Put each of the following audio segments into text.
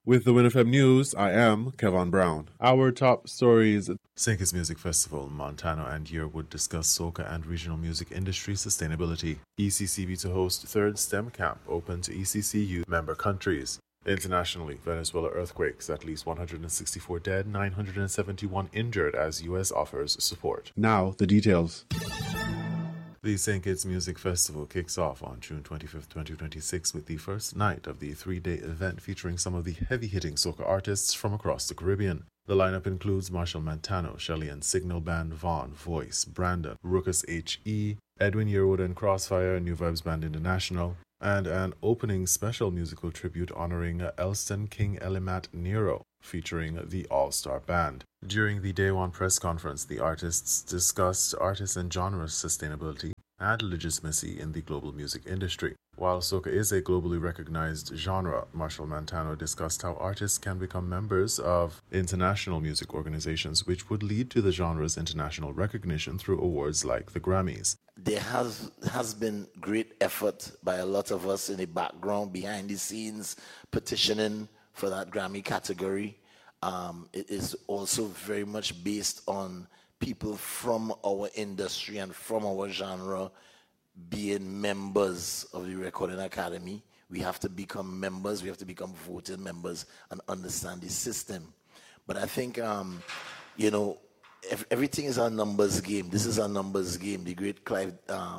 With the WinFM News, I am Kevin Brown. Our top stories. St. Kitts Music Festival, Montano and Yearwood discuss soca and regional music industry sustainability. ECCB to host third STEM camp open to ECCU member countries. Internationally, Venezuela earthquakes, at least 164 dead, 971 injured as U.S. offers support. Now, the details. The St. Kitts Music Festival kicks off on June 25, 2026 with the first night of the three-day event featuring some of the heavy-hitting soca artists from across the Caribbean. The lineup includes Marshall Montano, Shelly and Signal Band, Vaughn, Voice, Brandon, Ruckus H.E., Edwin Yearwood and Crossfire, New Vibes Band International, and an opening special musical tribute honoring Elston King Elimat Nero, featuring the All-Star Band. During the Day One press conference, the artists discussed artist and genre sustainability and legitimacy in the global music industry. While soca is a globally recognized genre, Marshall Montano discussed how artists can become members of international music organizations, which would lead to the genre's international recognition through awards like the Grammys. There has been great effort by a lot of us in the background, behind the scenes, petitioning for that Grammy category. It is also very much based on people from our industry and from our genre being members of the Recording Academy. We have to become members, we have to become voting members and understand the system. But I think, everything is a numbers game. This is a numbers game. The great Clive,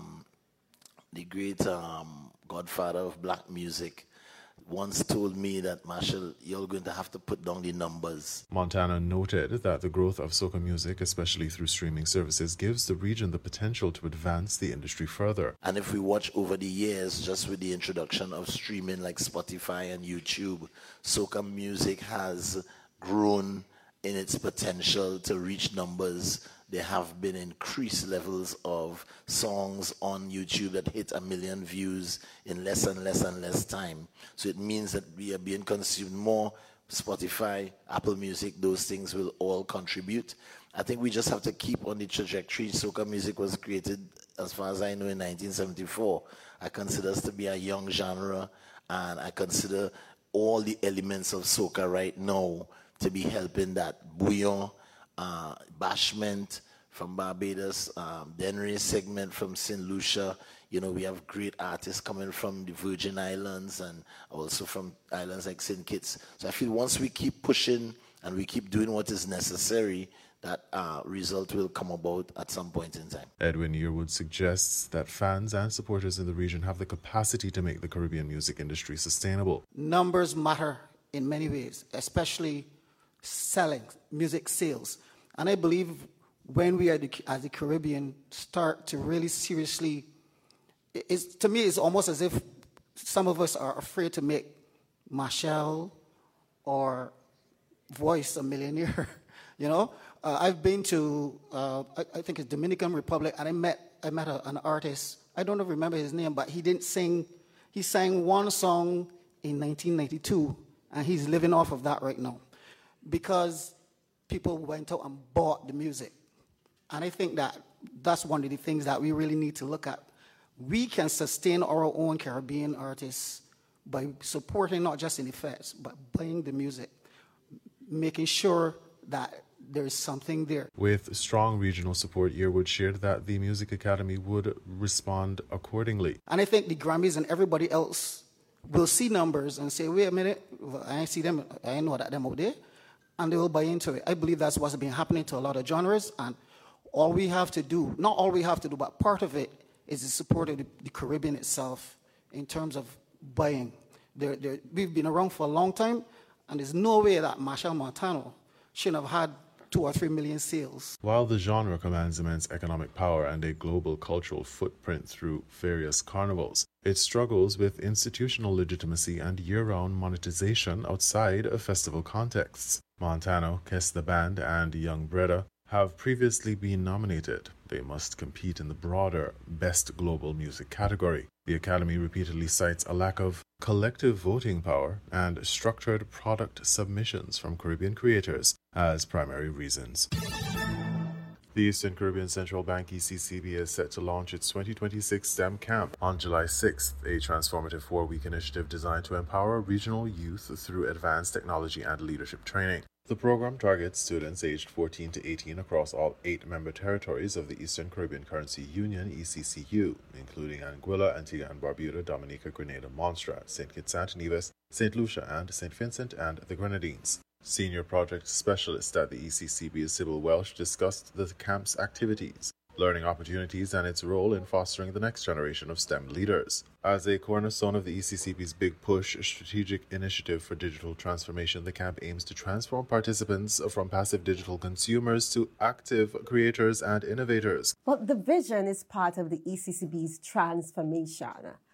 godfather of black music, once told me that, Marshall, you're going to have to put down the numbers. Montana noted that the growth of soca music, especially through streaming services, gives the region the potential to advance the industry further. And if we watch over the years, just with the introduction of streaming like Spotify and YouTube, soca music has grown in its potential to reach numbers. There have been increased levels of songs on YouTube that hit 1 million views in less and less and less time. So it means that we are being consumed more. Spotify, Apple Music, those things will all contribute. I think we just have to keep on the trajectory. Soca music was created, as far as I know, in 1974. I consider us to be a young genre, and I consider all the elements of soca right now to be helping that. Bouillon, Bashment from Barbados, Denry segment from St. Lucia. We have great artists coming from the Virgin Islands and also from islands like St. Kitts. So I feel once we keep pushing and we keep doing what is necessary, that result will come about at some point in time. Edwin Yearwood suggests that fans and supporters in the region have the capacity to make the Caribbean music industry sustainable. Numbers matter in many ways, especially selling, music sales. And I believe when we as the Caribbean start to really seriously, to me it's almost as if some of us are afraid to make Marshall or Voice a millionaire. I've been to, I think it's Dominican Republic, and I met an artist. I don't remember his name, but he sang one song in 1992, and he's living off of that right now, because people went out and bought the music. And I think that's one of the things that we really need to look at. We can sustain our own Caribbean artists by supporting not just in the fest, but buying the music, making sure that there's something there. With strong regional support, Yearwood shared that the Music Academy would respond accordingly. And I think the Grammys and everybody else will see numbers and say, wait a minute, I ain't see them, I ain't know that them out there. And they will buy into it. I believe that's what's been happening to a lot of genres. And all we have to do, not all we have to do, but part of it is the support of the Caribbean itself in terms of buying. We've been around for a long time, and there's no way that Marshall Montano shouldn't have had 2 or 3 million sales. While the genre commands immense economic power and a global cultural footprint through various carnivals, it struggles with institutional legitimacy and year-round monetization outside of festival contexts. Montano, Kiss the Band, and Young Breda have previously been nominated. They must compete in the broader Best Global Music category. The Academy repeatedly cites a lack of collective voting power and structured product submissions from Caribbean creators as primary reasons. The Eastern Caribbean Central Bank ECCB is set to launch its 2026 STEM Camp on July 6th, a transformative 4-week initiative designed to empower regional youth through advanced technology and leadership training. The program targets students aged 14 to 18 across all 8 member territories of the Eastern Caribbean Currency Union, ECCU, including Anguilla, Antigua and Barbuda, Dominica, Grenada, Montserrat, St. Kitts and Nevis, St. Lucia and St. Vincent and the Grenadines. Senior project specialist at the ECCB, Sybil Welsh, discussed the camp's activities, learning opportunities, and its role in fostering the next generation of STEM leaders. As a cornerstone of the ECCB's Big Push strategic initiative for digital transformation, the camp aims to transform participants from passive digital consumers to active creators and innovators. Well, the vision is part of the ECCB's transformation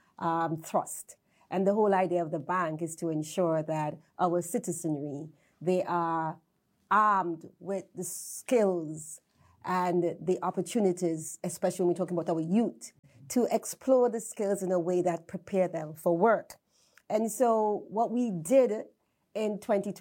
thrust. And the whole idea of the bank is to ensure that our citizenry, they are armed with the skills and the opportunities, especially when we're talking about our youth, to explore the skills in a way that prepare them for work. And so what we did in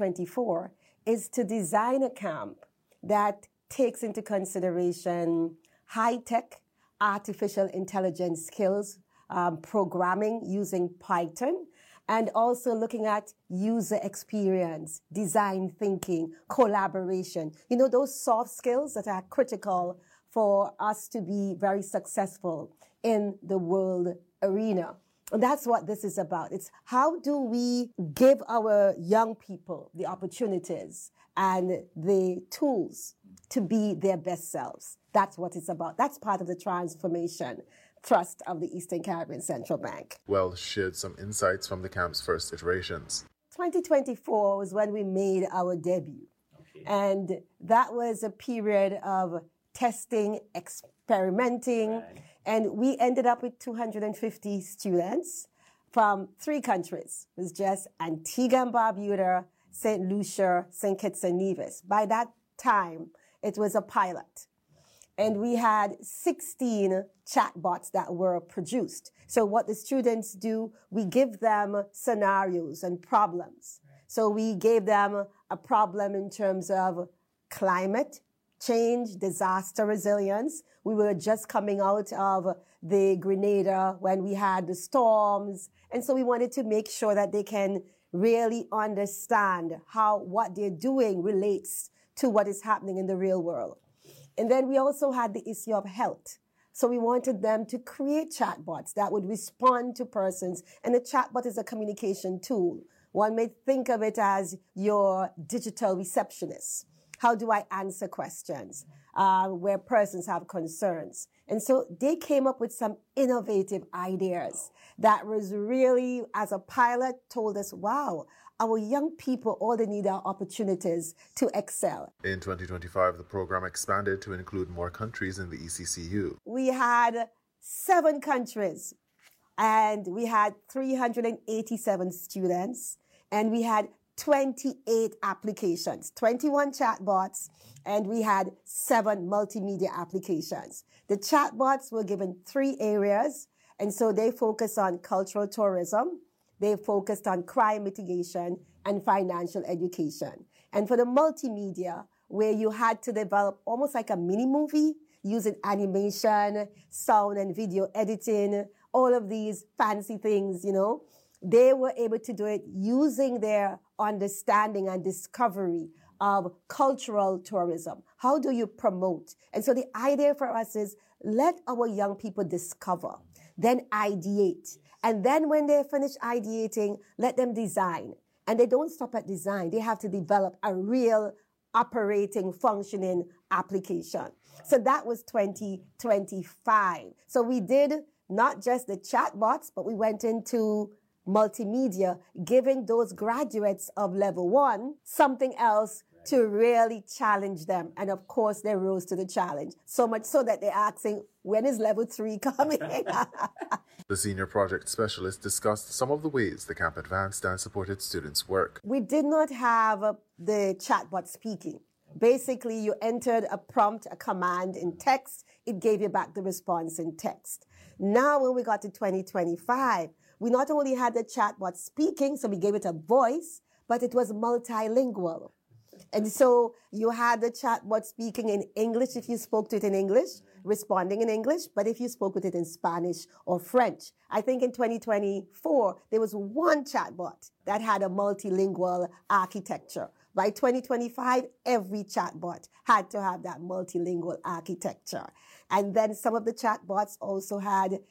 2024 is to design a camp that takes into consideration high-tech artificial intelligence skills, programming using Python, and also looking at user experience, design thinking, collaboration. You know, those soft skills that are critical for us to be very successful in the world arena. And that's what this is about. It's how do we give our young people the opportunities and the tools to be their best selves. That's what it's about. That's part of the transformation thrust of the Eastern Caribbean Central Bank. Welsh shared some insights from the camp's first iterations. 2024 was when we made our debut. Okay. And that was a period of testing, experimenting, right. And we ended up with 250 students from 3 countries. It was just Antigua and Barbuda, St. Lucia, St. Kitts and Nevis. By that time, it was a pilot. And we had 16 chatbots that were produced. So what the students do, we give them scenarios and problems. So we gave them a problem in terms of climate change, disaster resilience. We were just coming out of the Grenada when we had the storms. And so we wanted to make sure that they can really understand how what they're doing relates to what is happening in the real world. And then we also had the issue of health. So we wanted them to create chatbots that would respond to persons. And the chatbot is a communication tool. One may think of it as your digital receptionist. How do I answer questions where persons have concerns? And so they came up with some innovative ideas that was really, as a pilot, told us, wow, our young people, all they need are opportunities to excel. In 2025, the program expanded to include more countries in the ECCU. We had 7 countries, and we had 387 students, and we had 28 applications, 21 chatbots, and we had 7 multimedia applications. The chatbots were given 3 areas, and so they focus on cultural tourism, they focused on crime mitigation and financial education. And for the multimedia, where you had to develop almost like a mini movie using animation, sound and video editing, all of these fancy things, you know, they were able to do it using their understanding and discovery of cultural tourism. How do you promote? And so the idea for us is let our young people discover, then ideate. And then when they finish ideating, let them design. And they don't stop at design. They have to develop a real operating, functioning application. So that was 2025. So we did not just the chatbots, but we went into multimedia, giving those graduates of level 1 something else to really challenge them. And of course, they rose to the challenge, so much so that they're asking, when is level 3 coming? The senior project specialist discussed some of the ways the camp advanced and supported students' work. We did not have the chatbot speaking. Basically, you entered a prompt, a command in text. It gave you back the response in text. Now, when we got to 2025, we not only had the chatbot speaking, so we gave it a voice, but it was multilingual. And so you had the chatbot speaking in English if you spoke to it in English, responding in English, but if you spoke with it in Spanish or French. I think in 2024, there was one chatbot that had a multilingual architecture. By 2025, every chatbot had to have that multilingual architecture. And then some of the chatbots also had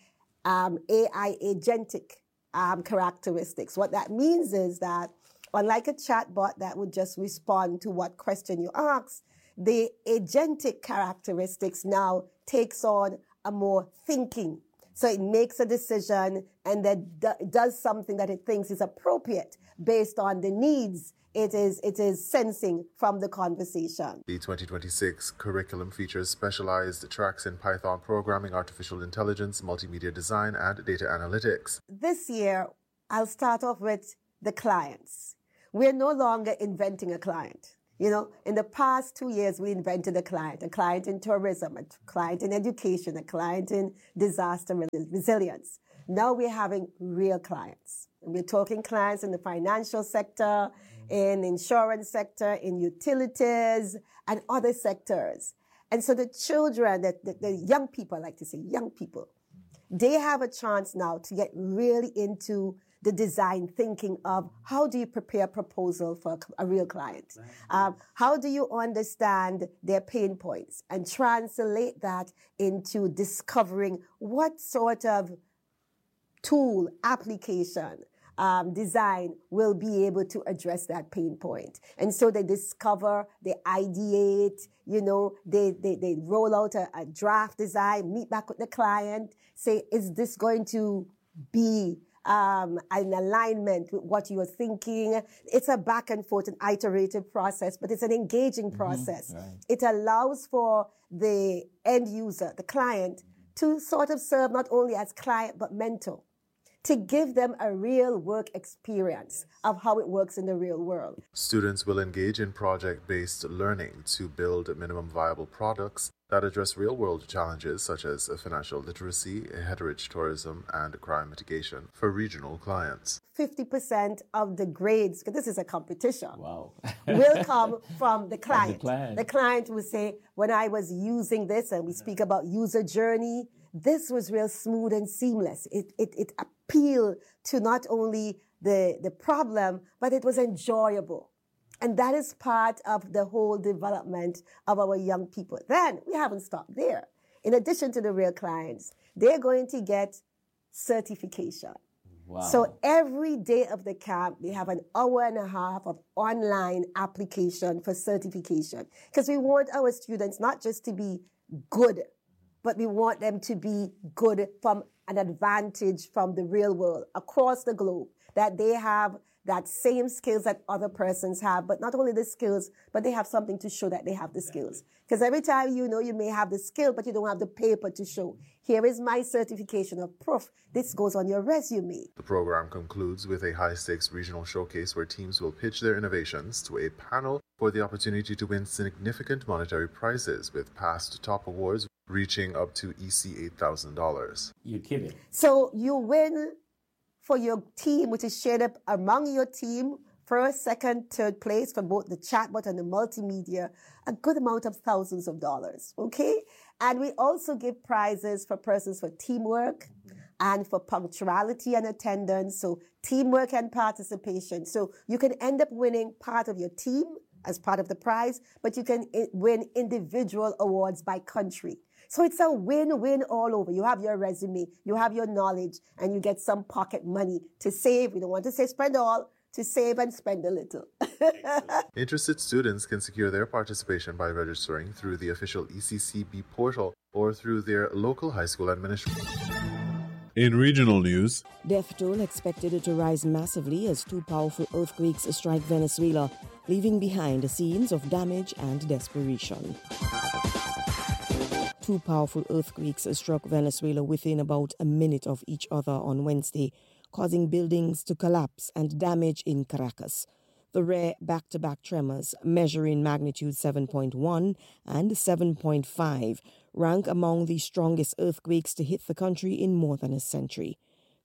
AI agentic characteristics. What that means is that unlike a chatbot that would just respond to what question you ask, the agentic characteristics now takes on a more thinking. So it makes a decision and then does something that it thinks is appropriate based on the needs it is sensing from the conversation. The 2026 curriculum features specialized tracks in Python programming, artificial intelligence, multimedia design, and data analytics. This year, I'll start off with the clients. We're no longer inventing a client. You know, in the past 2 years, we invented a client in tourism, a client in education, a client in disaster resilience. Now we're having real clients. We're talking clients in the financial sector, in insurance sector, in utilities, and other sectors. And so the children, the young people, I like to say young people, they have a chance now to get really into the design thinking of how do you prepare a proposal for a real client? How do you understand their pain points and translate that into discovering what sort of tool, application, design will be able to address that pain point. And so they discover, they ideate, you know, they roll out a draft design, meet back with the client, say, is this going to be an alignment with what you are thinking? It's a back and forth, an iterative process, but it's an engaging process. Right. It allows for the end user, the client, to sort of serve not only as client, but mentor, to give them a real work experience of how it works in the real world. Students will engage in project-based learning to build minimum viable products that address real-world challenges such as financial literacy, heritage tourism, and crime mitigation for regional clients. 50% of the grades, because this is a competition, wow. will come from the client. The client will say, when I was using this, and we speak about user journey, this was real smooth and seamless. It appealed to not only the problem, but it was enjoyable. And that is part of the whole development of our young people. Then we haven't stopped there. In addition to the real clients, they're going to get certification. Wow. So every day of the camp, we have an hour and a half of online application for certification. Because we want our students not just to be good, but we want them to be good from an advantage from the real world across the globe, that they have that same skills that other persons have, but not only the skills, but they have something to show that they have the skills. Because every time you know you may have the skill, but you don't have the paper to show. Here is my certification of proof. This goes on your resume. The program concludes with a high-stakes regional showcase where teams will pitch their innovations to a panel for the opportunity to win significant monetary prizes, with past top awards reaching up to EC $8,000. You're kidding. So you win for your team, which is shared up among your team, first, second, third place for both the chatbot and the multimedia, a good amount of thousands of dollars, okay? And we also give prizes for persons for teamwork and for punctuality and attendance, so teamwork and participation. So you can end up winning part of your team as part of the prize, but you can win individual awards by country. So it's a win-win all over. You have your resume, you have your knowledge, and you get some pocket money to save. We don't want to say spend all, to save and spend a little. Interested students can secure their participation by registering through the official ECCB portal or through their local high school administration. In regional news, death toll expected to rise massively as two powerful earthquakes strike Venezuela, leaving behind scenes of damage and desperation. Two powerful earthquakes struck Venezuela within about a minute of each other on Wednesday, causing buildings to collapse and damage in Caracas. The rare back-to-back tremors, measuring magnitude 7.1 and 7.5, rank among the strongest earthquakes to hit the country in more than a century.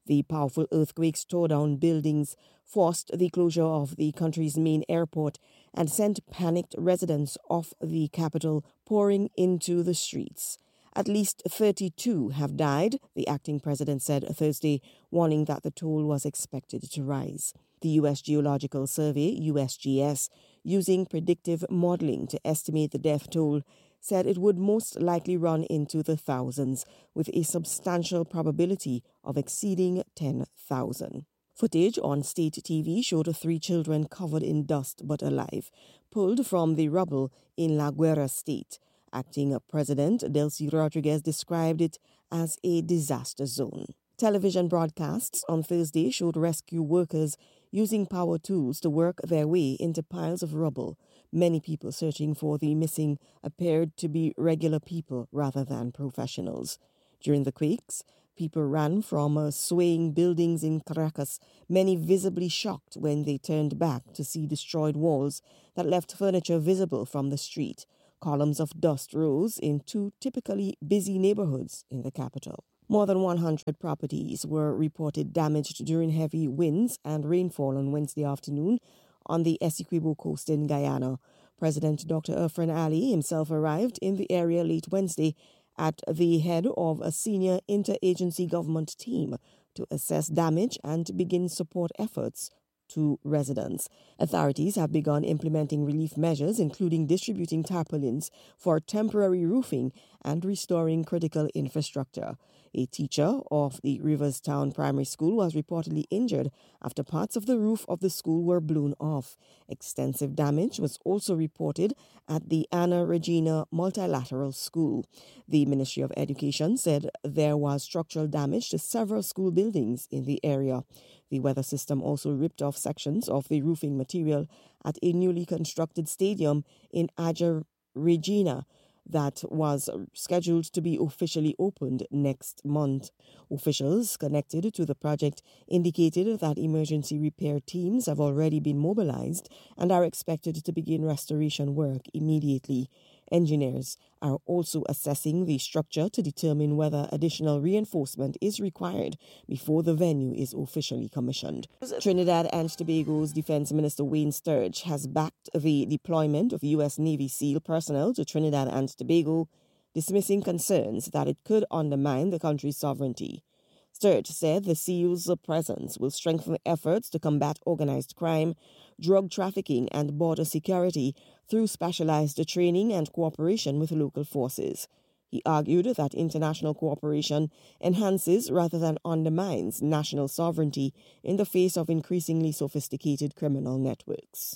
The powerful earthquakes tore down buildings, forced the closure of the country's main airport, and sent panicked residents of the capital pouring into the streets. At least 32 have died, the acting president said Thursday, warning that the toll was expected to rise. The U.S. Geological Survey, USGS, using predictive modeling to estimate the death toll, said it would most likely run into the thousands, with a substantial probability of exceeding 10,000. Footage on state TV showed 3 children covered in dust but alive, pulled from the rubble in La Guera state. Acting President Delcy Rodriguez described it as a disaster zone. Television broadcasts on Thursday showed rescue workers using power tools to work their way into piles of rubble. Many people searching for the missing appeared to be regular people rather than professionals. During the quakes, people ran from swaying buildings in Caracas, many visibly shocked when they turned back to see destroyed walls that left furniture visible from the street. Columns of dust rose in 2 typically busy neighborhoods in the capital. More than 100 properties were reported damaged during heavy winds and rainfall on Wednesday afternoon on the Essequibo coast in Guyana. President Dr. Irfan Ali himself arrived in the area late Wednesday at the head of a senior interagency government team to assess damage and begin support efforts to residents. Authorities have begun implementing relief measures, including distributing tarpaulins for temporary roofing and restoring critical infrastructure. A teacher of the Riverstown Primary School was reportedly injured after parts of the roof of the school were blown off. Extensive damage was also reported at the Anna Regina Multilateral School. The Ministry of Education said there was structural damage to several school buildings in the area. The weather system also ripped off sections of the roofing material at a newly constructed stadium in Aja Regina that was scheduled to be officially opened next month. Officials connected to the project indicated that emergency repair teams have already been mobilized and are expected to begin restoration work immediately. Engineers are also assessing the structure to determine whether additional reinforcement is required before the venue is officially commissioned. Trinidad and Tobago's Defense Minister Wayne Sturge has backed the deployment of U.S. Navy SEAL personnel to Trinidad and Tobago, dismissing concerns that it could undermine the country's sovereignty. Sturge said the SEALs' presence will strengthen efforts to combat organized crime, drug trafficking, and border security through specialized training and cooperation with local forces. He argued that international cooperation enhances rather than undermines national sovereignty in the face of increasingly sophisticated criminal networks.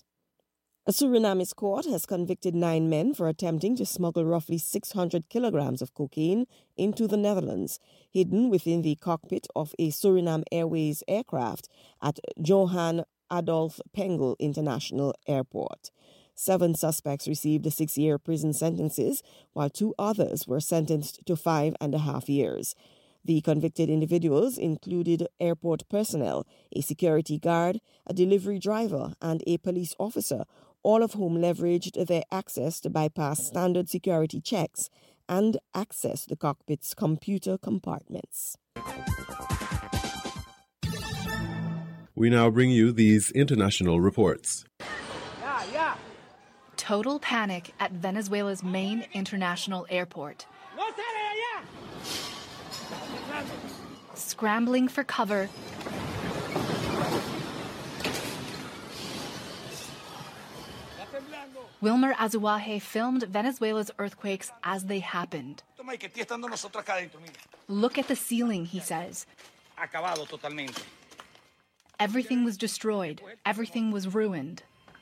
A Surinamese court has convicted 9 men for attempting to smuggle roughly 600 kilograms of cocaine into the Netherlands, hidden within the cockpit of a Suriname Airways aircraft at Johan Adolf Pengel International Airport. 7 suspects received 6-year prison sentences, while 2 others were sentenced to 5.5 years. The convicted individuals included airport personnel, a security guard, a delivery driver, and a police officer, all of whom leveraged their access to bypass standard security checks and access the cockpit's computer compartments. We now bring you these international reports. Total panic at Venezuela's main international airport. Scrambling for cover. Wilmer Azuaje filmed Venezuela's earthquakes as they happened. Look at the ceiling, he says. Everything was destroyed. Everything was ruined.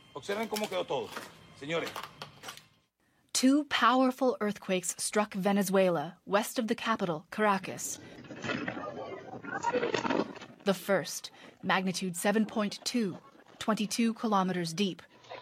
2 powerful earthquakes struck Venezuela, west of the capital, Caracas. The first, magnitude 7.2, 22 kilometers deep.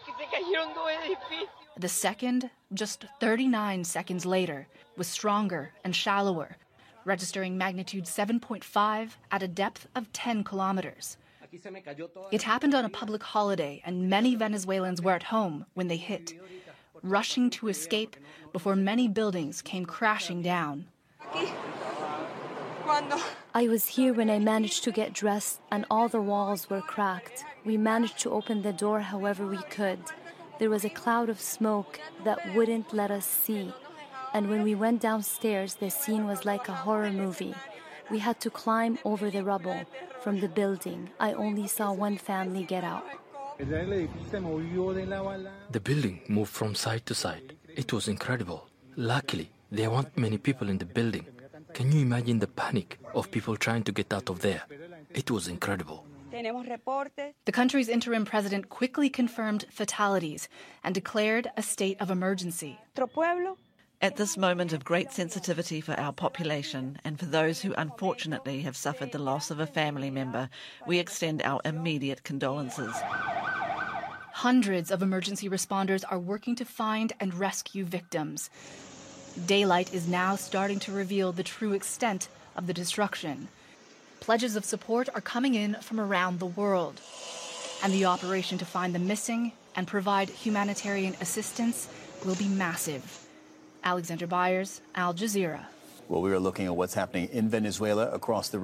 The second, just 39 seconds later, was stronger and shallower, registering magnitude 7.5 at a depth of 10 kilometers. It happened on a public holiday, and many Venezuelans were at home when they hit, rushing to escape before many buildings came crashing down. I was here when I managed to get dressed and all the walls were cracked. We managed to open the door however we could. There was a cloud of smoke that wouldn't let us see. And when we went downstairs, the scene was like a horror movie. We had to climb over the rubble from the building. I only saw one family get out. The building moved from side to side. It was incredible. Luckily, there weren't many people in the building. Can you imagine the panic of people trying to get out of there? It was incredible. The country's interim president quickly confirmed fatalities and declared a state of emergency. At this moment of great sensitivity for our population and for those who unfortunately have suffered the loss of a family member, we extend our immediate condolences. Hundreds of emergency responders are working to find and rescue victims. Daylight is now starting to reveal the true extent of the destruction. Pledges of support are coming in from around the world. And the operation to find the missing and provide humanitarian assistance will be massive. Alexander Byers, Al Jazeera. Well, we are looking at what's happening in Venezuela across the